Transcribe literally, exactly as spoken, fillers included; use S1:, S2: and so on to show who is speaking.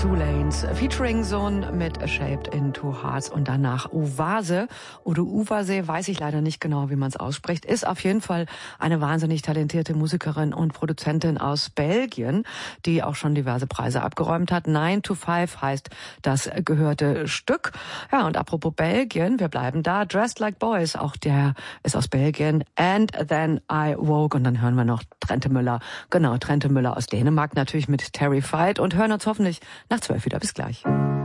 S1: Two Lanes featuring Zone mit Shaped into Hearts und danach Uvase oder Uvase, weiß ich leider nicht genau, wie man es ausspricht, ist auf jeden Fall eine wahnsinnig talentierte Musikerin und Produzentin aus Belgien, die auch schon diverse Preise abgeräumt hat. Nine to Five heißt das gehörte Stück. Ja, und apropos Belgien, wir bleiben da. Dressed Like Boys, auch der ist aus Belgien. And Then I Woke. Und dann hören wir noch Trente Müller. Genau, Trente Müller aus Dänemark, natürlich mit Terrified. Und hören uns hoffentlich nach zwölf wieder. Bis gleich.